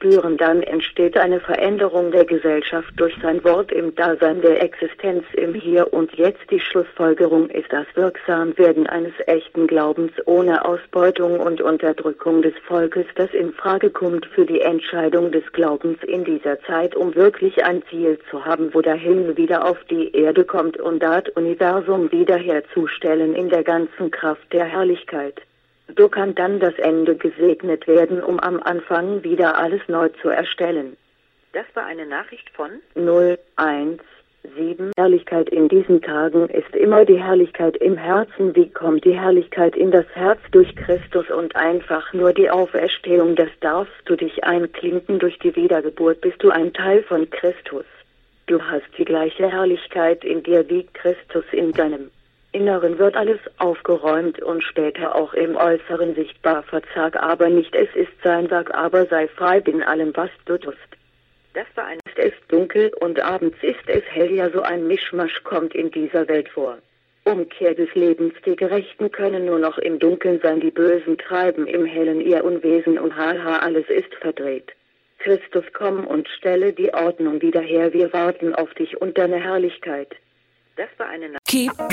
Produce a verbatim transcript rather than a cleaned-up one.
spüren, dann entsteht eine Veränderung der Gesellschaft durch sein Wort im Dasein der Existenz im Hier und Jetzt. Die Schlussfolgerung ist das Wirksamwerden eines echten Glaubens ohne Ausbeutung und Unterdrückung des Volkes, das in Frage kommt für die Entscheidung des Glaubens in dieser Zeit, um wirklich ein Ziel zu haben, wo der Himmel wieder auf die Erde kommt und das Universum wiederherzustellen in der ganzen Kraft der Herrlichkeit. So kann dann das Ende gesegnet werden, um am Anfang wieder alles neu zu erstellen. Das war eine Nachricht von null eins sieben. Herrlichkeit in diesen Tagen ist immer die Herrlichkeit im Herzen. Wie kommt die Herrlichkeit in das Herz? Durch Christus und einfach nur die Auferstehung. Das darfst du dich einklinken. Durch die Wiedergeburt bist du ein Teil von Christus. Du hast die gleiche Herrlichkeit in dir wie Christus in deinem Inneren. Wird alles aufgeräumt und später auch im Äußeren sichtbar. Verzag aber nicht, es ist sein Werk, aber sei frei in allem, was du tust. Das war ein Es ist dunkel und abends ist es hell, ja so ein Mischmasch kommt in dieser Welt vor. Umkehr des Lebens, die Gerechten können nur noch im Dunkeln sein, die Bösen treiben im Hellen ihr Unwesen und haha, alles ist verdreht. Christus, komm und stelle die Ordnung wieder her, wir warten auf dich und deine Herrlichkeit. Das war eine Keep